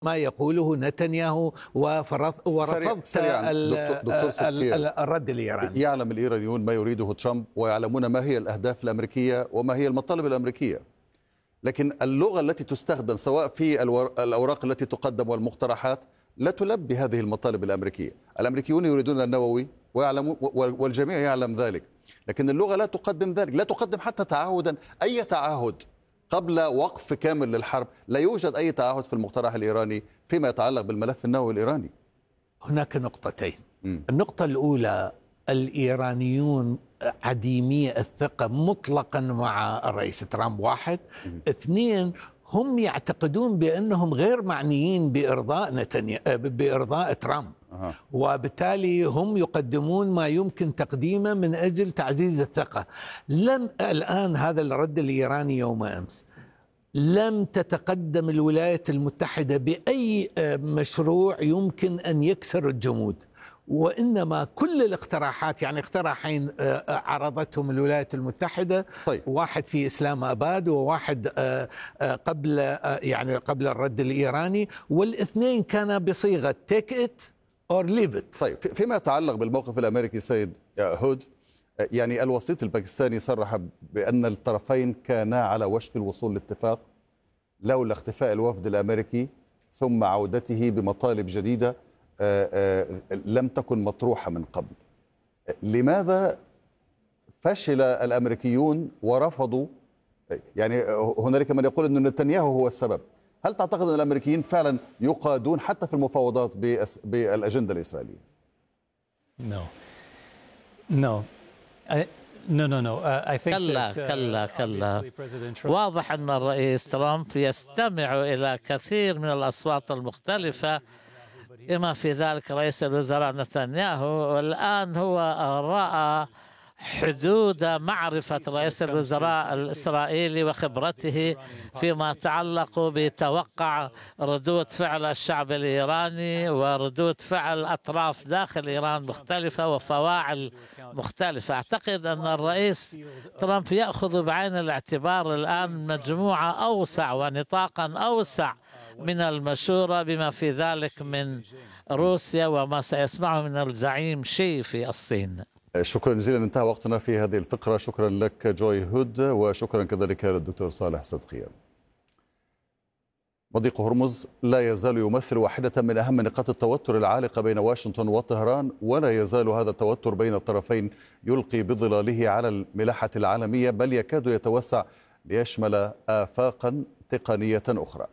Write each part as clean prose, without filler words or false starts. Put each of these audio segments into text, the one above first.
ما يقوله نتنياهو ورفضت سريعا دكتور الرد الإيراني. يعلم الإيرانيون ما يريده ترامب، ويعلمون ما هي الأهداف الأمريكية وما هي المطالب الأمريكية، لكن اللغة التي تستخدم سواء في الأوراق التي تقدم والمقترحات لا تلبي هذه المطالب الأمريكية. الأمريكيون يريدون النووي والجميع يعلم ذلك، لكن اللغة لا تقدم ذلك، لا تقدم حتى تعهدا، أي تعهد قبل وقف كامل للحرب. لا يوجد أي تعهد في المقترح الإيراني فيما يتعلق بالملف النووي الإيراني. هناك نقطتين. النقطة الأولى، الإيرانيون عديمي الثقة مطلقا مع الرئيس ترامب، واحد. اثنين، هم يعتقدون بأنهم غير معنيين بإرضاء ترامب، وبالتالي هم يقدمون ما يمكن تقديمه من أجل تعزيز الثقة. الآن هذا الرد الإيراني يوم أمس لم تتقدم الولايات المتحدة بأي مشروع يمكن أن يكسر الجمود، وإنما كل الاقتراحات، يعني اقتراحين عرضتهم الولايات المتحدة، طيب. واحد في إسلام آباد وواحد قبل الرد الإيراني، والاثنين كان بصيغة take it or leave it. طيب، فيما يتعلق بالموقف الأمريكي سيد هود، يعني الوسيط الباكستاني صرح بأن الطرفين كانا على وشك الوصول لاتفاق لولا اختفاء الوفد الأمريكي ثم عودته بمطالب جديدة لم تكن مطروحة من قبل. لماذا فشل الأمريكيون ورفضوا؟ يعني هنالك من يقول أن نتنياهو هو السبب. هل تعتقد أن الأمريكيين فعلا يقادون حتى في المفاوضات بالأجندة الإسرائيلية؟ كلا. واضح أن الرئيس ترامب يستمع إلى كثير من الأصوات المختلفة، بما في ذلك رئيس الوزراء نتنياهو. والآن هو رأى حدود معرفة رئيس الوزراء الإسرائيلي وخبرته فيما يتعلق بتوقع ردود فعل الشعب الإيراني وردود فعل أطراف داخل إيران مختلفة وفواعل مختلفة. أعتقد أن الرئيس ترامب يأخذ بعين الاعتبار الآن مجموعة أوسع ونطاقا أوسع من المشورة، بما في ذلك من روسيا وما سيسمعه من الزعيم شي في الصين. شكرا جزيلا، انتهى وقتنا في هذه الفقرة. شكرا لك جوي هود، وشكرا كذلك للدكتور صالح صدقية. مضيق هرمز لا يزال يمثل واحدة من أهم نقاط التوتر العالقة بين واشنطن وطهران، ولا يزال هذا التوتر بين الطرفين يلقي بظلاله على الملاحة العالمية، بل يكاد يتوسع ليشمل آفاقا تقنية أخرى.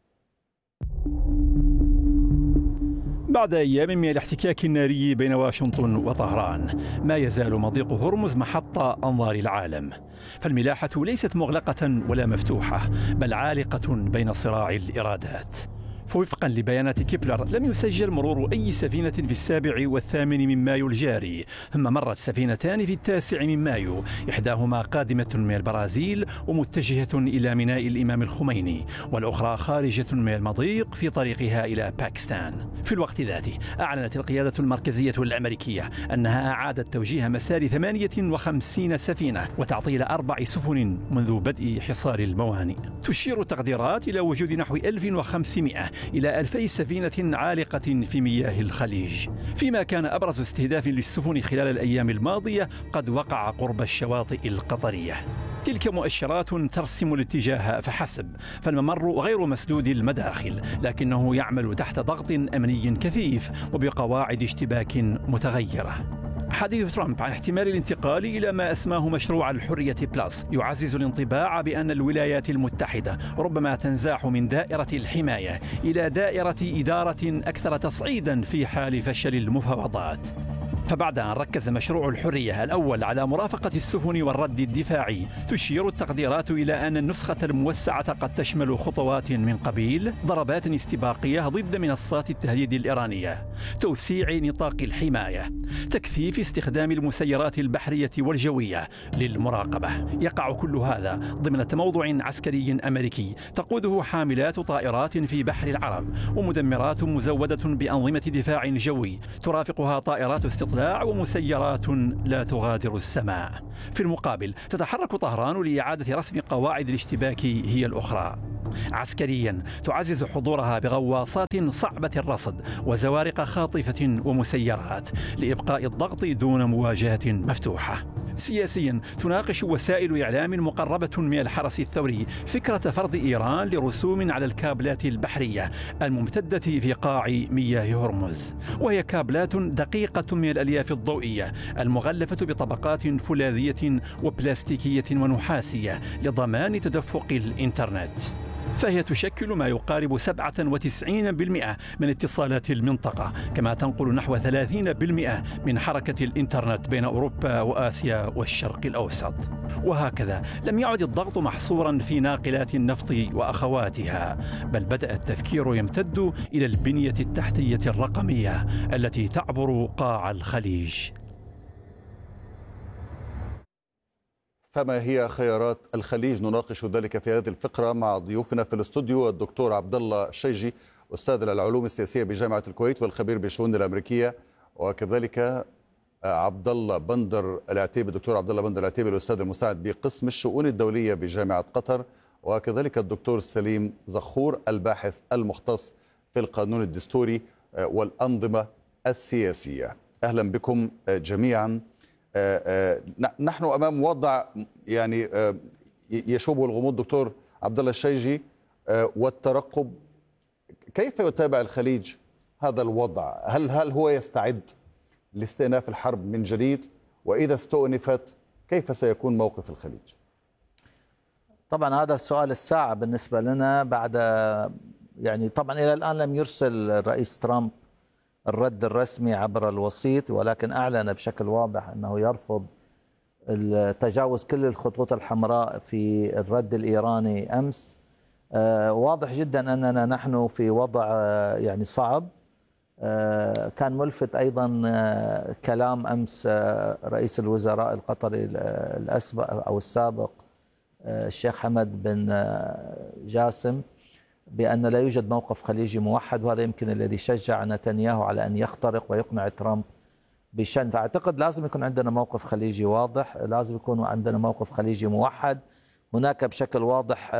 بعد أيام من الاحتكاك الناري بين واشنطن وطهران، ما يزال مضيق هرمز محط أنظار العالم، فالملاحة ليست مغلقة ولا مفتوحة، بل عالقة بين صراع الإرادات. فوفقا لبيانات كيبلر، لم يسجل مرور أي سفينة في 7 و8 من مايو الجاري، ثم مرت سفينتان في 9 من مايو، إحداهما قادمة من البرازيل ومتجهة إلى ميناء الإمام الخميني، والأخرى خارجة من المضيق في طريقها إلى باكستان. في الوقت ذاته أعلنت القيادة المركزية الأمريكية أنها أعادت توجيه مسار 58 سفينة وتعطيل 4 سفن منذ بدء حصار الموانئ. تشير التقديرات إلى وجود نحو 1500 إلى 2000 سفينة عالقة في مياه الخليج، فيما كان أبرز استهداف للسفن خلال الأيام الماضية قد وقع قرب الشواطئ القطرية. تلك مؤشرات ترسم الاتجاه فحسب، فالممر غير مسدود المداخل، لكنه يعمل تحت ضغط أمني كثيف وبقواعد اشتباك متغيرة. حديث ترامب عن احتمال الانتقال إلى ما أسماه مشروع الحرية بلس يعزز الانطباع بأن الولايات المتحدة ربما تنزاح من دائرة الحماية إلى دائرة إدارة أكثر تصعيدا في حال فشل المفاوضات. فبعد أن ركز مشروع الحرية الأول على مرافقة السفن والرد الدفاعي، تشير التقديرات إلى أن النسخة الموسعة قد تشمل خطوات من قبيل ضربات استباقية ضد منصات التهديد الإيرانية، توسيع نطاق الحماية، تكثيف استخدام المسيرات البحرية والجوية للمراقبة. يقع كل هذا ضمن تموضع عسكري أمريكي تقوده حاملات طائرات في بحر العرب ومدمرات مزودة بأنظمة دفاع جوي ترافقها طائرات استطلاع ومسيرات لا تغادر السماء. في المقابل تتحرك طهران لإعادة رسم قواعد الاشتباك هي الأخرى. عسكريا تعزز حضورها بغواصات صعبة الرصد وزوارق خاطفة ومسيرات لإبقاء الضغط دون مواجهة مفتوحة. سياسيا تناقش وسائل إعلام مقربة من الحرس الثوري فكرة فرض إيران لرسوم على الكابلات البحرية الممتدة في قاع مياه هرمز، وهي كابلات دقيقة من الألياف الضوئية المغلفة بطبقات فولاذية وبلاستيكية ونحاسية لضمان تدفق الإنترنت، فهي تشكل ما يقارب 97% من اتصالات المنطقة، كما تنقل نحو 30% من حركة الإنترنت بين أوروبا وآسيا والشرق الأوسط. وهكذا لم يعد الضغط محصورا في ناقلات النفط وأخواتها، بل بدأ التفكير يمتد إلى البنية التحتية الرقمية التي تعبر قاع الخليج. فما هي خيارات الخليج؟ نناقش ذلك في هذه الفقرة مع ضيوفنا في الاستوديو: الدكتور عبد الله الشيجي، أستاذ العلوم السياسية بجامعة الكويت والخبير بالشؤون الأمريكية، وكذلك عبد الله بندر العتيبي، الدكتور عبد الله بندر العتيبي، الأستاذ المساعد بقسم الشؤون الدولية بجامعة قطر، وكذلك الدكتور سليم زخور، الباحث المختص في القانون الدستوري والأنظمة السياسية. أهلا بكم جميعا. نحن أمام وضع يعني يشوبه الغموض. دكتور عبد الله الشيجي، والترقب، كيف يتابع الخليج هذا الوضع؟ هل هو يستعد لاستئناف الحرب من جديد؟ وإذا استؤنفت كيف سيكون موقف الخليج؟ طبعا هذا السؤال الساعة بالنسبة لنا بعد يعني طبعا إلى الآن لم يرسل الرئيس ترامب الرد الرسمي عبر الوسيط، ولكن أعلن بشكل واضح أنه يرفض تجاوز كل الخطوط الحمراء في الرد الإيراني أمس. واضح جدا أننا نحن في وضع يعني صعب. كان ملفت أيضا كلام أمس رئيس الوزراء القطري السابق الشيخ حمد بن جاسم بأن لا يوجد موقف خليجي موحد، وهذا يمكن الذي شجع نتنياهو على أن يخترق ويقنع ترامب بشأن. فأعتقد لازم يكون عندنا موقف خليجي واضح، لازم يكون عندنا موقف خليجي موحد. هناك بشكل واضح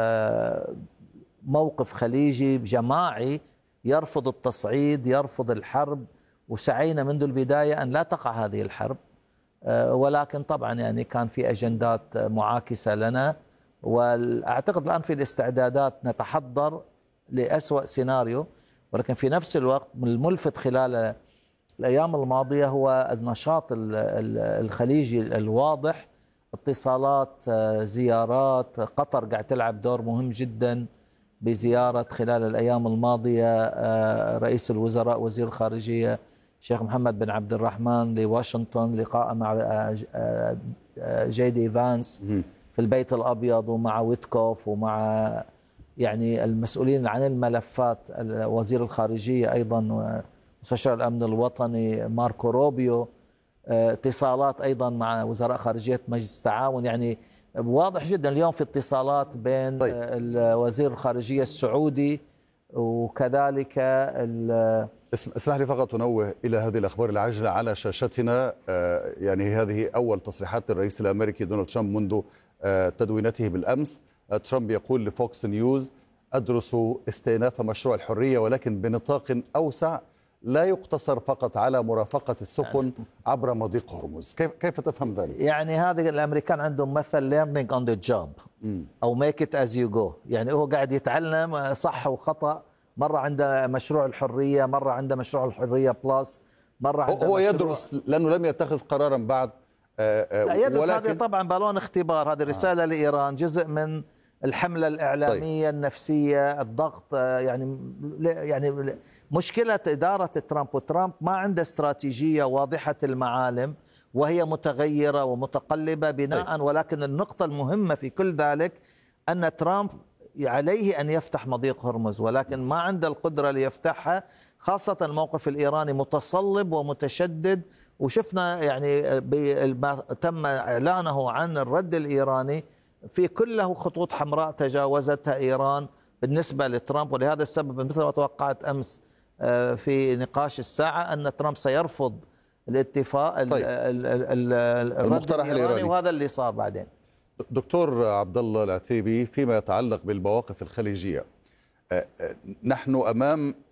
موقف خليجي جماعي يرفض التصعيد، يرفض الحرب، وسعينا منذ البداية أن لا تقع هذه الحرب، ولكن طبعا يعني كان في أجندات معاكسة لنا، وأعتقد الآن في الاستعدادات نتحضر لأسوأ سيناريو. ولكن في نفس الوقت الملفت خلال الأيام الماضية هو النشاط الخليجي الواضح، اتصالات، زيارات. قطر قاعد تلعب دور مهم جدا بزيارة خلال الأيام الماضية رئيس الوزراء وزير الخارجية الشيخ محمد بن عبد الرحمن لواشنطن، لقاء مع جي دي فانس في البيت الأبيض، ومع ويتكوف، ومع يعني المسؤولين عن الملفات، وزير الخارجية أيضا، مستشار الأمن الوطني ماركو روبيو، اتصالات أيضا مع وزراء خارجية مجلس التعاون. يعني واضح جدا اليوم في اتصالات بين وزير الخارجية السعودي وكذلك اسمح لي فقط أنوه إلى هذه الأخبار العاجلة على شاشتنا. يعني هذه أول تصريحات الرئيس الأمريكي دونالد ترامب منذ تدوينته بالأمس. ترامب يقول لفوكس نيوز: أدرس استئناف مشروع الحرية ولكن بنطاق أوسع لا يقتصر فقط على مرافقة السفن عبر مضيق هرمز. كيف تفهم ذلك؟ يعني هذا الأمريكان عندهم مثل learning on the job أو make it as you go. يعني هو قاعد يتعلم صح وخطأ، مرة عنده مشروع الحرية، مرة عنده مشروع الحرية بلس، مرة عنده هو يدرس لأنه لم يتخذ قرارا بعد. لا يدرس، ولكن هذا طبعا بالون اختبار، هذه رسالة لإيران، جزء من الحملة الإعلامية النفسية، الضغط. يعني مشكلة إدارة ترامب، وترامب ما عنده استراتيجية واضحة المعالم، وهي متغيرة ومتقلبة بناء. ولكن النقطة المهمة في كل ذلك أن ترامب عليه أن يفتح مضيق هرمز، ولكن ما عنده القدرة ليفتحها، خاصة الموقف الإيراني متصلب ومتشدد. وشفنا يعني ما تم إعلانه عن الرد الإيراني في كله خطوط حمراء تجاوزتها إيران بالنسبة لترامب. ولهذا السبب مثل ما توقعت أمس في نقاش الساعة أن ترامب سيرفض الاتفاق الرد الإيراني، وهذا اللي صار بعدين. دكتور عبد الله العتيبي، فيما يتعلق بالمواقف الخليجية، نحن أمام